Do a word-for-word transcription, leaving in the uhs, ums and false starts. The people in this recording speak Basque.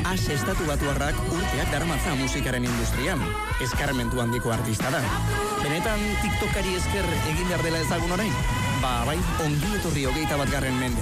As estatu batuarrak urteak darmatza musikaren industrian. Eskarmentu handiko artista da. Benetan TikTokari esker egin behar dela ezagun orain? Ba, bai, ongi etorri hogeita bat garren mende.